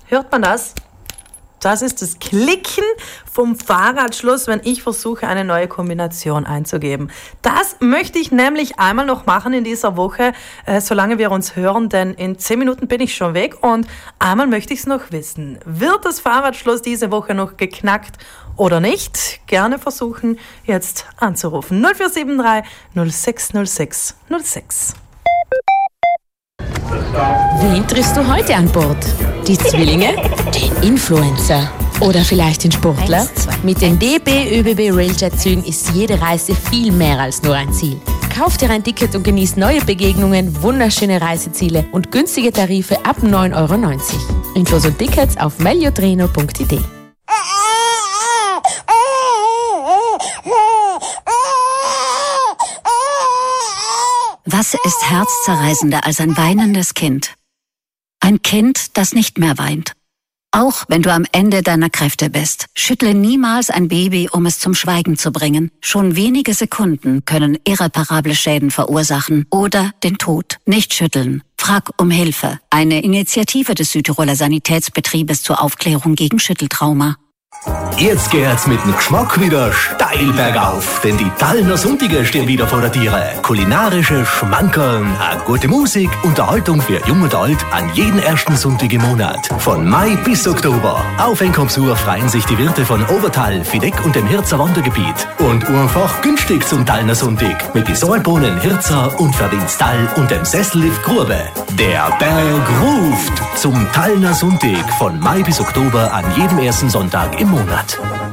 Hört man das? Das ist das Klicken vom Fahrradschloss, wenn ich versuche, eine neue Kombination einzugeben. Das möchte ich nämlich einmal noch machen in dieser Woche, solange wir uns hören, denn in 10 Minuten bin ich schon weg und einmal möchte ich es noch wissen. Wird das Fahrradschloss diese Woche noch geknackt oder nicht? Gerne versuchen, jetzt anzurufen. 0473 0606 06. Wen triffst du heute an Bord? Die Zwillinge? Den Influencer? Oder vielleicht den Sportler? Mit den DB ÖBB Railjet-Zügen ist jede Reise viel mehr als nur ein Ziel. Kauf dir ein Ticket und genieß neue Begegnungen, wunderschöne Reiseziele und günstige Tarife ab 9,90 €. Infos und Tickets auf meliotreno.it. Was ist herzzerreißender als ein weinendes Kind? Ein Kind, das nicht mehr weint. Auch wenn du am Ende deiner Kräfte bist, schüttle niemals ein Baby, um es zum Schweigen zu bringen. Schon wenige Sekunden können irreparable Schäden verursachen oder den Tod. Nicht schütteln. Frag um Hilfe. Eine Initiative des Südtiroler Sanitätsbetriebes zur Aufklärung gegen Schütteltrauma. Jetzt geht's mit dem Geschmack wieder steil bergauf, denn die Tallner Sonntage stehen wieder vor der Türe. Kulinarische Schmankerln, gute Musik, Unterhaltung für Jung und Alt an jeden ersten Sonntag im Monat. Von Mai bis Oktober. Auf Einkommensur freuen sich die Wirte von Obertal, Fideck und dem Hirzer Wandergebiet. Und einfach günstig zum Tallner Sonntag mit die Sohlbohnen Hirzer und Verdienstall und dem Sessellift Grube. Der Berg ruft zum Tallner Sonntag von Mai bis Oktober an jedem ersten Sonntag im Monat.